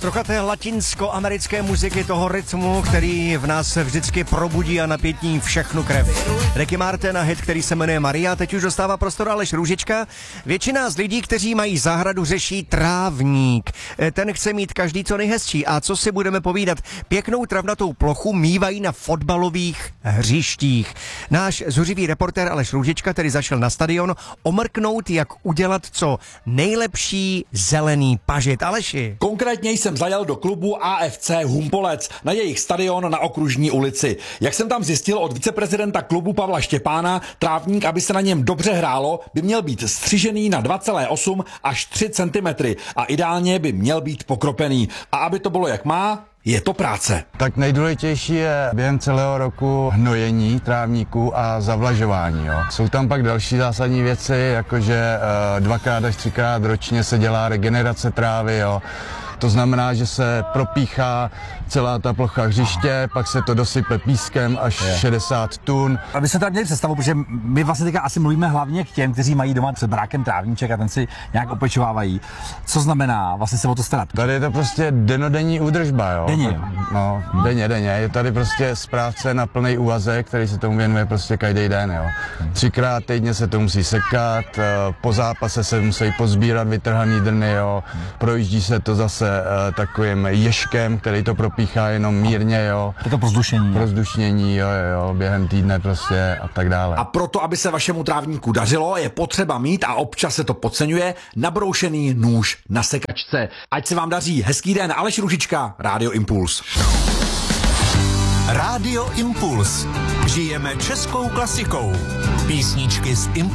Trocha té latinsko-americké muziky, toho rytmu, který v nás vždycky probudí a napětí všechnu krev. Ricky Martin a hit, který se jmenuje Maria, teď už dostává prostor Aleš Růžička. Většina z lidí, kteří mají zahradu, řeší trávník. Ten chce mít každý co nejhezčí. A co si budeme povídat, pěknou travnatou plochu mívají na fotbalových hřištích. Náš zuřivý reportér Aleš Růžička tedy zašel na stadion omrknout, jak udělat co nejlepší zelený pažit. Aleši. Konkrétně jsem zajel do klubu AFC Humpolec na jejich stadion na Okružní ulici. Jak jsem tam zjistil od viceprezidenta klubu Pavla Štěpána, trávník, aby se na něm dobře hrálo, by měl být střižený na 2,8 až 3 cm a ideálně by měl být pokropený. A aby to bylo jak má, je to práce. Tak nejdůležitější je během celého roku hnojení trávníků a zavlažování. Jo. Jsou tam pak další zásadní věci, jakože 2x až 3x ročně se dělá regenerace trávy. Jo. To znamená, že se propíchá celá ta plocha hřiště, pak se to dosype pískem až 60 tun. Aby se tam měli představu, protože my vlastně teďka asi mluvíme hlavně k těm, kteří mají doma před brákem trávníček a ten si nějak opečovávají. Co znamená vlastně se o to starat? Tady je to prostě denodenní údržba, jo. Denně? No, denně. Je tady prostě správce na plný úvazek, který se tomu věnuje prostě každý den, jo. 3x týdně se to musí sekat, po zápase se musí pozbírat vytrhaný drny, jo. Projíždí se to zase takovým ježkem, který to propíchá jenom mírně, jo. Je to prozdušnění. Prozdušnění, jo, během týdne prostě a tak dále. A proto, aby se vašemu trávníku dařilo, je potřeba mít, a občas se to podceňuje, nabroušený nůž na sekačce. Ať se vám daří. Hezký den, Aleš Růžička, Rádio Impuls. Rádio Impuls. Žijeme českou klasikou. Písničky z Impuls.